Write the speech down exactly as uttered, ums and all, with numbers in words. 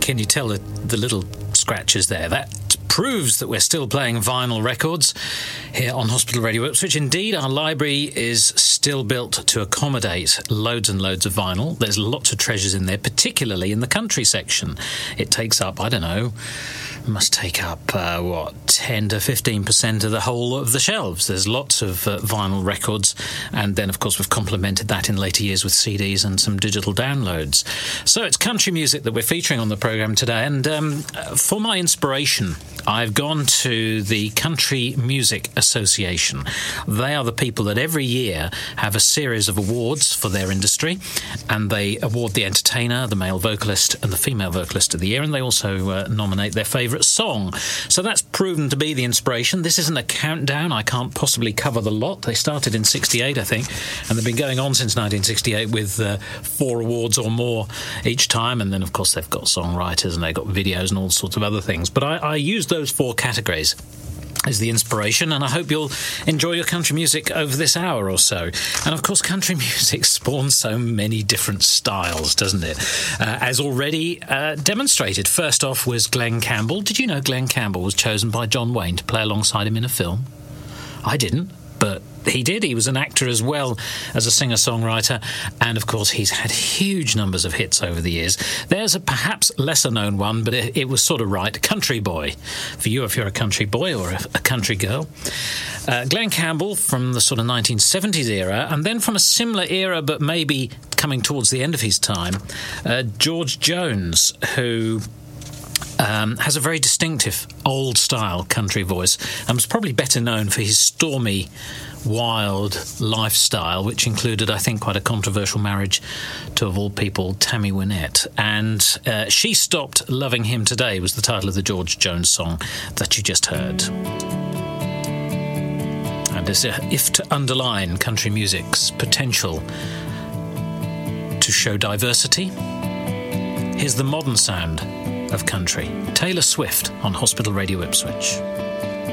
Can you tell the, the little scratches there? That proves that we're still playing vinyl records here on Hospital Radio Ipswich. Indeed, our library is still built to accommodate loads and loads of vinyl. There's lots of treasures in there, particularly in the country section. It takes up, I don't know, must take up, uh, what, ten to fifteen percent of the whole of the shelves. There's lots of uh, vinyl records, and then, of course, we've complemented that in later years with C Ds and some digital downloads. So it's country music that we're featuring on the programme today, and um, for my inspiration, I've gone to the Country Music Association. They are the people that every year have a series of awards for their industry, and they award the entertainer, the male vocalist, and the female vocalist of the year, and they also uh, nominate their favourite song. So that's proven to be the inspiration. This isn't a countdown. I can't possibly cover the lot. They started in sixty-eight, I think, and they've been going on since nineteen sixty-eight with uh, four awards or more each time, and then, of course, they've got songwriters and they've got videos and all sorts of other things. But I, I use those four categories is the inspiration, and I hope you'll enjoy your country music over this hour or so. And of course, country music spawns so many different styles, doesn't it? Uh, as already uh, demonstrated. First off was Glen Campbell. Did you know Glen Campbell was chosen by John Wayne to play alongside him in a film? I didn't, but he did. He was an actor as well as a singer-songwriter, and of course he's had huge numbers of hits over the years. There's a perhaps lesser-known one, but it, it was sort of right. Country Boy, for you if you're a country boy or a, a country girl. Uh, Glen Campbell from the sort of nineteen seventies era, and then from a similar era, but maybe coming towards the end of his time, uh, George Jones, who Um, has a very distinctive old-style country voice and was probably better known for his stormy, wild lifestyle, which included, I think, quite a controversial marriage to, of all people, Tammy Wynette. And uh, She Stopped Loving Him Today was the title of the George Jones song that you just heard. And as if to underline country music's potential to show diversity, here's the modern sound of country. Taylor Swift on Hospital Radio Ipswich.